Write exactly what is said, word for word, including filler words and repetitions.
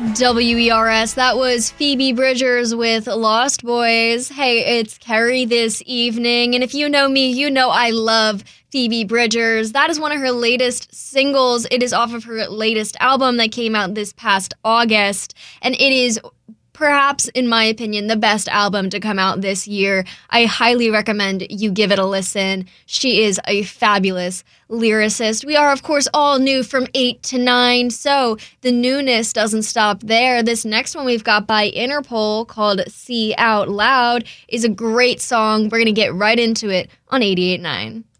W E R S. That was Phoebe Bridgers with Lost Boys. Hey, it's Kerry this evening, and if you know me, you know I love Phoebe Bridgers. That is one of her latest singles. It is off of her latest album that came out this past August, and it is perhaps, in my opinion, the best album to come out this year. I highly recommend you give it a listen. She is a fabulous lyricist. We are, of course, all new from eight to nine, so the newness doesn't stop there. This next one we've got by Interpol called See Out Loud is a great song. We're going to get right into it on eighty-eight point nine.